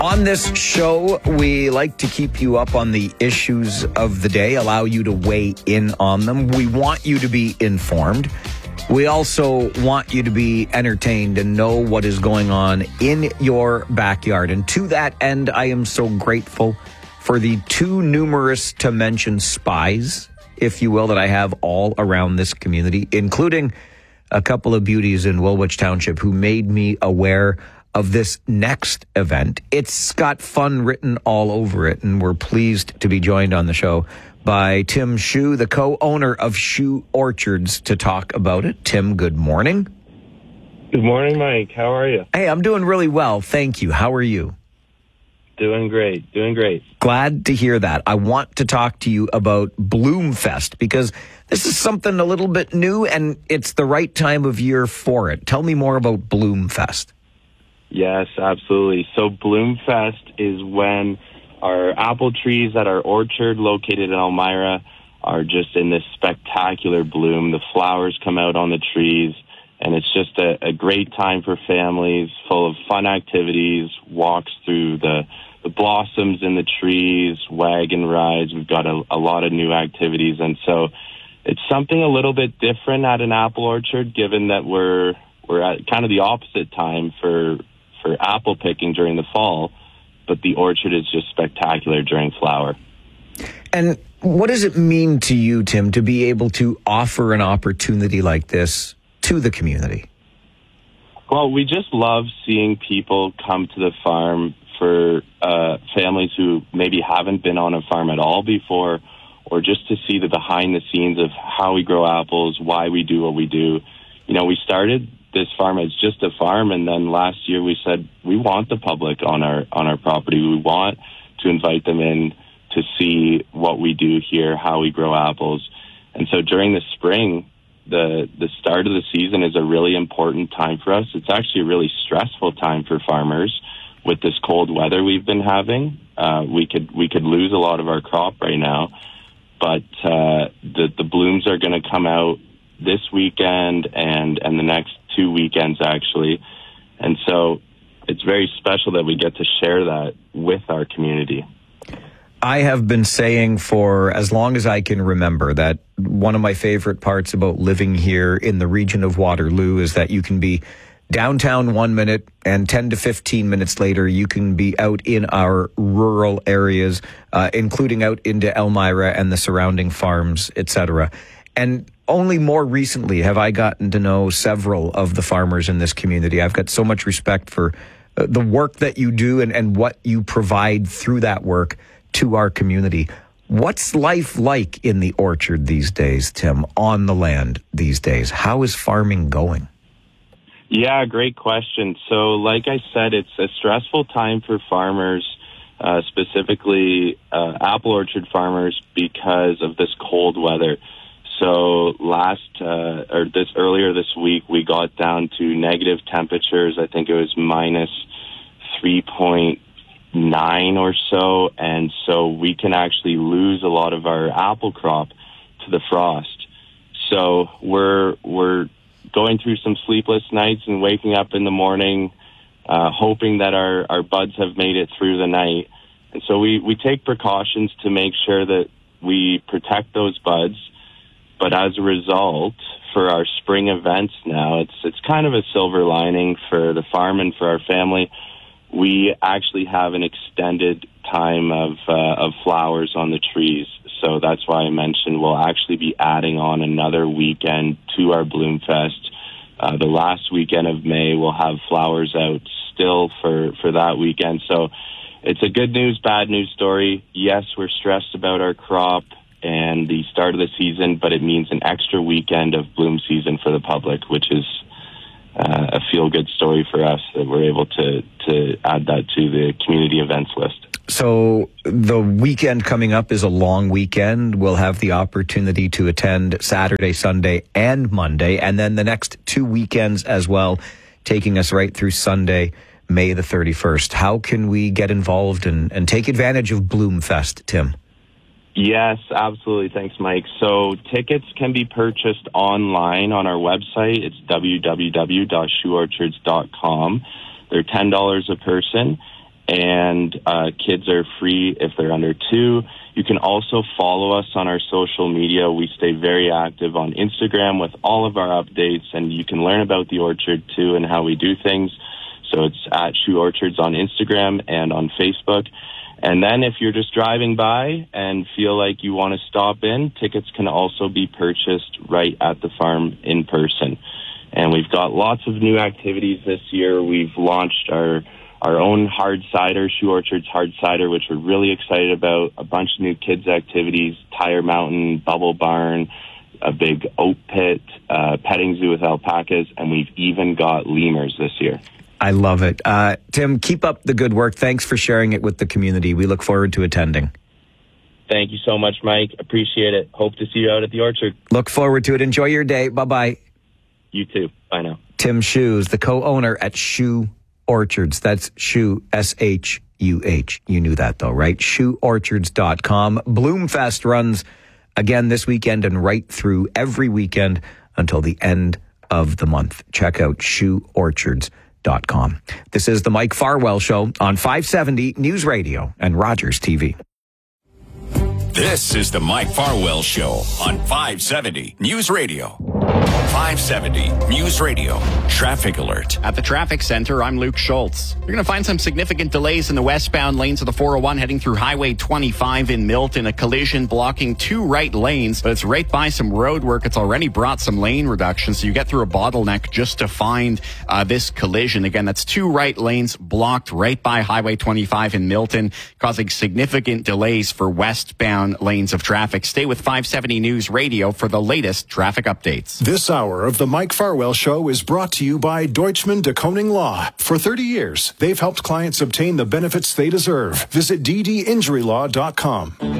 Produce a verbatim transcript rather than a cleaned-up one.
On this show, we like to keep you up on the issues of the day, allow you to weigh in on them. We want you to be informed. We also want you to be entertained and know what is going on in your backyard. And to that end, I am so grateful for the too numerous to mention spies, if you will, that I have all around this community, including a couple of beauties in Woolwich Township who made me aware of this next event. It's got fun written all over it, and we're pleased to be joined on the show by Tim Shue, the co-owner of Shue Orchards, to talk about it. Tim, good morning. Good morning, Mike. How are you? Hey, I'm doing really well, thank you. How are you? Doing great, doing great. Glad to hear that. I want to talk to you about Bloomfest because this is something a little bit new, and it's the right time of year for it. Tell me more about Bloomfest. Yes, absolutely. So Bloomfest is when our apple trees at our orchard located in Elmira are just in this spectacular bloom. The flowers come out on the trees, and it's just a, a great time for families, full of fun activities, walks through the, the blossoms in the trees, wagon rides. We've got a, a lot of new activities, and so it's something a little bit different at an apple orchard, given that we're we're at kind of the opposite time for for apple picking during the fall, but the orchard is just spectacular during flower. And what does it mean to you, Tim, to be able to offer an opportunity like this to the community? Well, we just love seeing people come to the farm for uh, families who maybe haven't been on a farm at all before, or just to see the behind the scenes of how we grow apples, why we do what we do. You know, we started this farm as just a farm, and then last year we said we want the public on our on our property. We want to invite them in to see what we do here, how we grow apples. And so during the spring, the the start of the season is a really important time for us. It's actually a really stressful time for farmers with this cold weather we've been having. Uh, we could we could lose a lot of our crop right now, but uh, the the blooms are going to come out this weekend and and the next two weekends, actually. And so it's very special that we get to share that with our community. I have been saying for as long as I can remember that one of my favorite parts about living here in the region of Waterloo is that you can be downtown one minute and ten to fifteen minutes later you can be out in our rural areas, uh, including out into Elmira and the surrounding farms, et cetera. And only more recently have I gotten to know several of the farmers in this community. I've got so much respect for uh, the work that you do and, and what you provide through that work to our community. What's life like in the orchard these days, Tim, on the land these days? How is farming going? Yeah, great question. So like I said, it's a stressful time for farmers, uh, specifically uh, apple orchard farmers, because of this cold weather. So last, uh, or this earlier this week, we got down to negative temperatures. I think it was minus three point nine or so. And so we can actually lose a lot of our apple crop to the frost. So we're, we're going through some sleepless nights and waking up in the morning, uh, hoping that our, our buds have made it through the night. And so we, we take precautions to make sure that we protect those buds. But as a result, for our spring events now, it's it's kind of a silver lining for the farm and for our family. We actually have an extended time of uh, of flowers on the trees. So that's why I mentioned we'll actually be adding on another weekend to our Bloomfest. Uh, the last weekend of May, we'll have flowers out still for, for that weekend. So it's a good news, bad news story. Yes, we're stressed about our crop and the start of the season, but it means an extra weekend of bloom season for the public, which is uh, a feel-good story for us that we're able to, to add that to the community events list. So the weekend coming up is a long weekend. We'll have the opportunity to attend Saturday, Sunday, and Monday, and then the next two weekends as well, taking us right through Sunday, May the thirty-first. How can we get involved and, and take advantage of Bloomfest, Tim? Yes, absolutely. Thanks, Mike. So tickets can be purchased online on our website. It's w w w dot shue orchards dot com. They're ten dollars a person. and uh, kids are free if they're under two. You can also follow us on our social media. We stay very active on Instagram with all of our updates, and you can learn about the orchard too and how we do things. So it's at Shoe Orchards on Instagram and on Facebook. And then if you're just driving by and feel like you want to stop in, tickets can also be purchased right at the farm in person. And we've got lots of new activities this year. We've launched our our own hard cider, Shoe Orchards hard cider, which we're really excited about. A bunch of new kids activities, Tire Mountain, Bubble Barn, a big oat pit, uh, petting zoo with alpacas, and we've even got lemurs this year. I love it. Uh, Tim, keep up the good work. Thanks for sharing it with the community. We look forward to attending. Thank you so much, Mike. Appreciate it. Hope to see you out at the orchard. Look forward to it. Enjoy your day. Bye-bye. You too. Bye now. Tim Shoes, the co-owner at Shoe Orchards. That's Shoe, S H U H. You knew that, though, right? shoe orchards dot com. Bloomfest runs again this weekend and right through every weekend until the end of the month. Check out shoe orchards dot com. This is the Mike Farwell Show on five seventy News Radio and Rogers T V. This is the Mike Farwell Show on five seventy News Radio. five seventy News Radio. Traffic alert. At the traffic center, I'm Luke Schultz. You're going to find some significant delays in the westbound lanes of the four oh one heading through Highway twenty-five in Milton. A collision blocking two right lanes, but it's right by some road work. It's already brought some lane reduction, so you get through a bottleneck just to find uh, this collision. Again, that's two right lanes blocked right by Highway twenty-five in Milton, causing significant delays for westbound lanes of traffic. Stay with five seventy News Radio for the latest traffic updates. This hour of the Mike Farwell Show is brought to you by Deutschman de Koning Law. For thirty years, they've helped clients obtain the benefits they deserve. Visit d d injury law dot com.